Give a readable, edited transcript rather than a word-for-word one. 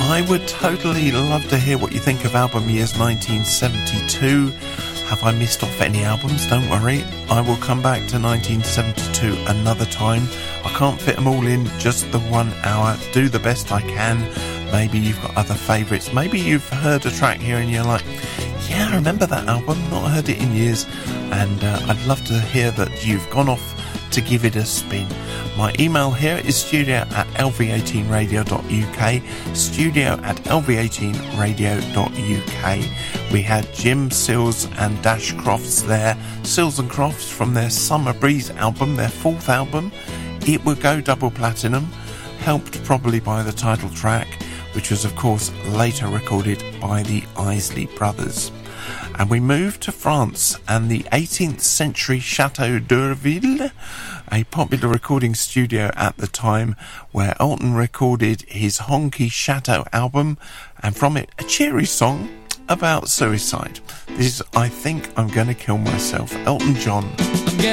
I would totally love to hear what you think of album years 1972. Have I missed off any albums? Don't worry, I will come back to 1972 another time. I can't fit them all in just the 1 hour. Do the best I can. Maybe you've got other favourites. Maybe you've heard a track here and you're like, yeah, I remember that album, not heard it in years. And I'd love to hear that you've gone off to give it a spin. My email here is studio@lv18radio.uk, studio@lv18radio.uk. We had Jim Sills and Dash Crofts there, Sills and Crofts from their Summer Breeze album, their 4th album. It Would Go double platinum, helped probably by the title track, which was of course later recorded by the Isley Brothers. And we moved to France and the 18th century Chateau d'Urville, a popular recording studio at the time where Elton recorded his Honky Chateau album, and from it a cheery song about suicide. This is I Think I'm Gonna Kill Myself, Elton John.